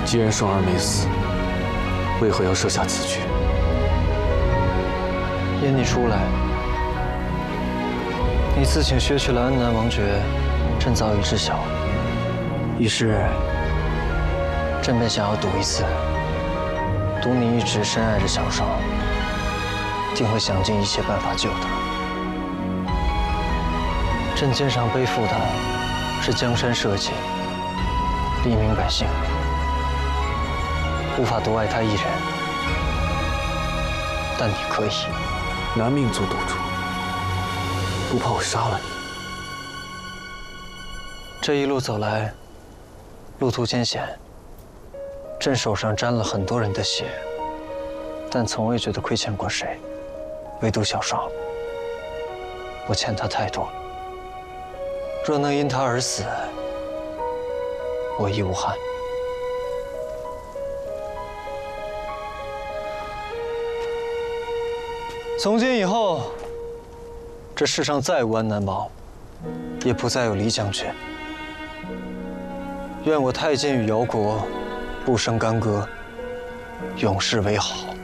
既然双儿没死，为何要设下此局？ 因你出来，你自请削去了安南王爵，朕早已知晓。于是，朕便想要赌一次，赌你一直深爱着小少，定会想尽一切办法救他。朕肩上背负的是江山社稷，黎民百姓，无法独爱他一人，但你可以。 拿命做赌注，不怕我杀了你？ 这一路走来，路途艰险，朕手上沾了很多人的血，但从未觉得亏欠过谁，唯独小少，我欠他太多。若能因他而死，我亦无憾。从今以后，这世上再无安南王，也不再有黎将军。愿我太监与姚国不生干戈，永世为好。